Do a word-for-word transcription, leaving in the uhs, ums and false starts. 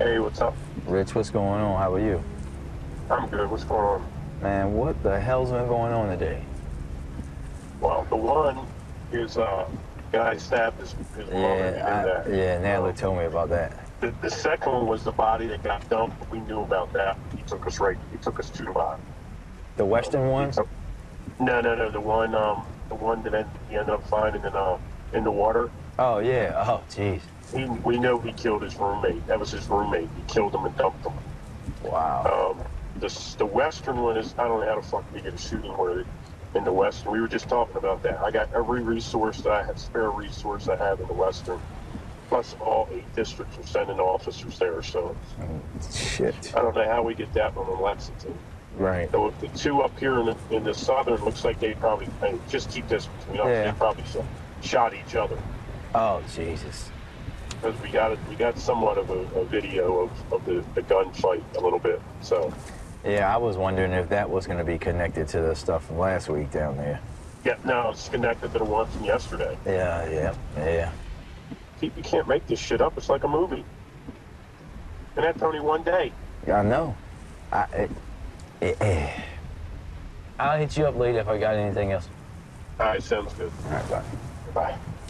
Hey, what's up? Rich, what's going on? How are you? I'm good. What's going on? Man, what the hell's been going on today? Well, the one is uh, guy stabbed his, his mother. You know Yeah, that. I, yeah, Natalie Um, told me about that. the, the second one was the body that got dumped. We knew about that. He took us right. He took us to the body. The Western Um, he one? took, no, no, no. The one, um, the one that end, he ended up finding in uh, in the water. Oh, yeah. Oh, jeez. He, we know he killed his roommate. That was his roommate. He killed him and dumped him. Wow. Um, the the Western one is I don't know how the fuck we get a shooting word in the Western. We were just talking about that. I got every resource that I have, spare resource I have in the Western. Plus, all eight districts are sending officers there. So Shit. I don't know how we get that one in Lexington. Right. So if the two up here in the, in the southern looks like they probably hey, just keep this between us. Yeah. They probably shot, shot each other Oh, Jesus. because we got we got somewhat of a, a video of, of the, the gunfight a little bit. So Yeah, I was wondering if that was going to be connected to the stuff from last week down there. yeah, now it's connected to the one from yesterday. Yeah, yeah, yeah. You can't make this shit up. It's like a movie. And that's only one day. I know. I, it, it, eh. I'll hit you up later if I got anything else. All right, sounds good. All right, bye. Bye.